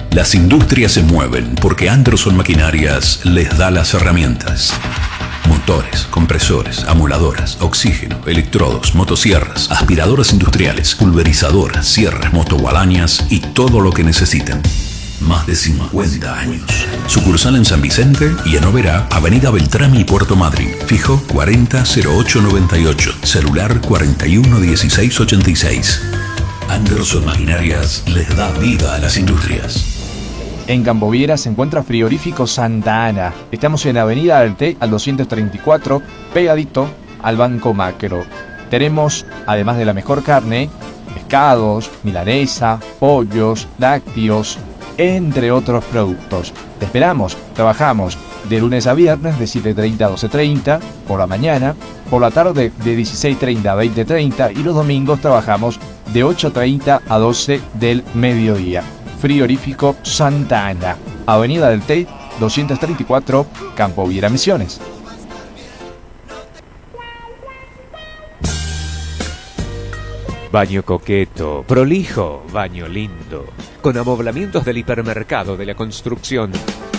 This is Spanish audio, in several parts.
Las industrias se mueven porque Anderson Maquinarias les da las herramientas. Motores, compresores, amoladoras, oxígeno, electrodos, motosierras, aspiradoras industriales, pulverizadoras, sierras, motoguadañas y todo lo que necesiten. Más de 50 años. Sucursal en San Vicente y en Oberá, Avenida Beltrami y Puerto Madryn. Fijo 400898. Celular 411686. Anderson Maquinarias les da vida a las industrias. En Camboviera se encuentra Frigorífico Santa Ana. Estamos en Avenida del Té al 234, pegadito al Banco Macro. Tenemos, además de la mejor carne, pescados, milanesa, pollos, lácteos, entre otros productos. Te esperamos. Trabajamos de lunes a viernes de 7:30 a 12:30 por la mañana, por la tarde de 16:30 a 20:30 y los domingos trabajamos de 8:30 a 12 del mediodía. Frigorífico Santa Ana, Avenida del Té, 234, Camboviera, Misiones. Baño coqueto, prolijo, baño lindo, con amoblamientos del hipermercado de la construcción.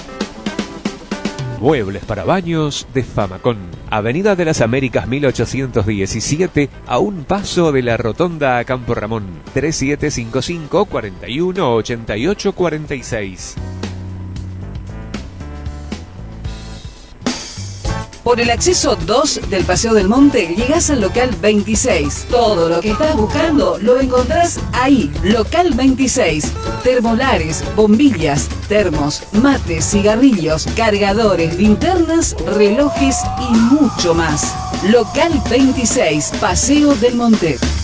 Muebles para baños de Famacón. Avenida de las Américas 1817, a un paso de la rotonda a Campo Ramón. 3755 41 88 46. Por el acceso 2 del Paseo del Monte llegás al local 26. Todo lo que estás buscando lo encontrás ahí. Local 26. Termolares, bombillas, termos, mates, cigarrillos, cargadores, linternas, relojes y mucho más. Local 26, Paseo del Monte.